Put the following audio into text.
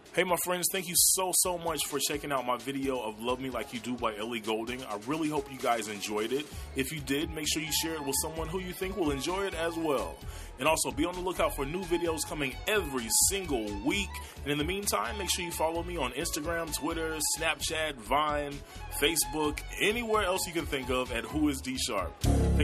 Hey my friends, thank you so much for checking out my video of Love Me Like You Do by Ellie Goulding. I really hope you guys enjoyed it. If you did, make sure you share it with someone who you think will enjoy it as well. And also be on the lookout for new videos coming every single week. And in the meantime, make sure you follow me on Instagram, Twitter, Snapchat, Vine, Facebook, anywhere else you can think of at Who Is D Sharp.